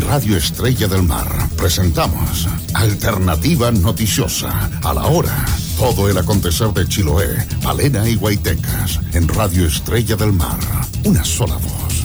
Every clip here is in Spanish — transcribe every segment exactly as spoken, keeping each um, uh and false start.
Radio Estrella del Mar presentamos Alternativa Noticiosa. A la hora, todo el acontecer de Chiloé, Palena y Guaytecas. En Radio Estrella del Mar, una sola voz.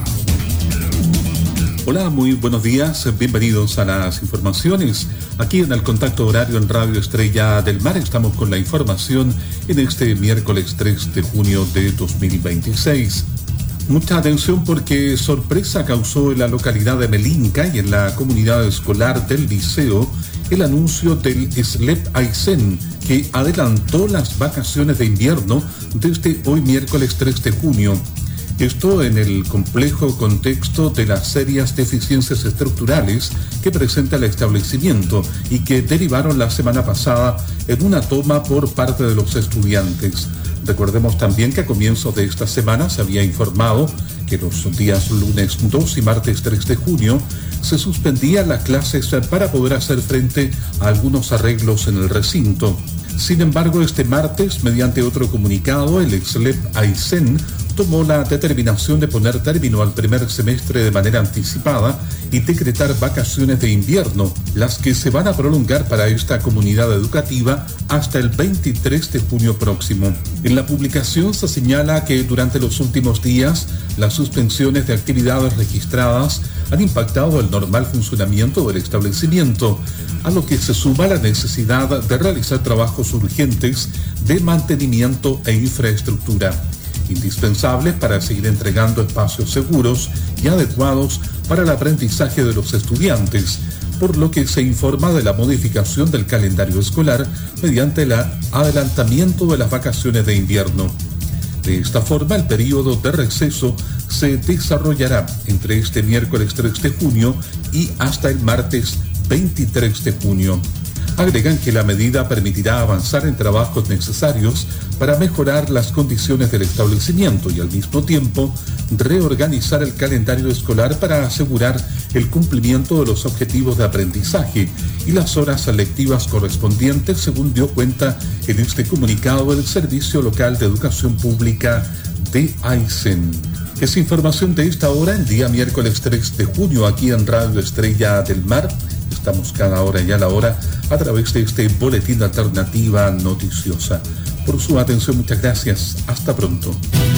Hola, muy buenos días, bienvenidos a las informaciones. Aquí en el Contacto Horario en Radio Estrella del Mar estamos con la información en este miércoles tres de junio de dos mil veintiséis. Mucha atención porque sorpresa causó en la localidad de Melinca y en la comunidad escolar del liceo el anuncio del S L E P Aysén, que adelantó las vacaciones de invierno desde hoy miércoles tres de junio. Esto en el complejo contexto de las serias deficiencias estructurales que presenta el establecimiento y que derivaron la semana pasada en una toma por parte de los estudiantes. Recordemos también que a comienzos de esta semana se había informado que los días lunes dos y martes tres de junio se suspendían las clases para poder hacer frente a algunos arreglos en el recinto. Sin embargo, este martes, mediante otro comunicado, el S L E P Aysén tomó la determinación de poner término al primer semestre de manera anticipada y decretar vacaciones de invierno, las que se van a prolongar para esta comunidad educativa hasta el veintitrés de junio próximo. En la publicación se señala que durante los últimos días las suspensiones de actividades registradas han impactado el normal funcionamiento del establecimiento, a lo que se suma la necesidad de realizar trabajos urgentes de mantenimiento e infraestructura, indispensables para seguir entregando espacios seguros y adecuados para el aprendizaje de los estudiantes, por lo que se informa de la modificación del calendario escolar mediante el adelantamiento de las vacaciones de invierno. De esta forma, el periodo de receso se desarrollará entre este miércoles tres de junio y hasta el martes veintitrés de junio. Agregan que la medida permitirá avanzar en trabajos necesarios para mejorar las condiciones del establecimiento y al mismo tiempo reorganizar el calendario escolar para asegurar el cumplimiento de los objetivos de aprendizaje y las horas lectivas correspondientes, según dio cuenta en este comunicado el Servicio Local de Educación Pública de Aysén. Es información de esta hora, el día miércoles tres de junio, aquí en Radio Estrella del Mar. Estamos cada hora y a la hora a través de este boletín de Alternativa Noticiosa. Por su atención, muchas gracias. Hasta pronto.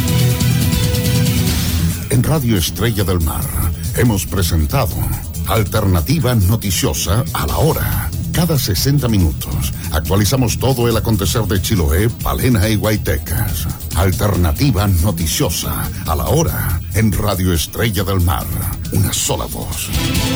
En Radio Estrella del Mar hemos presentado Alternativa Noticiosa a la hora. Cada sesenta minutos actualizamos todo el acontecer de Chiloé, Palena y Guaytecas. Alternativa Noticiosa a la hora en Radio Estrella del Mar. Una sola voz.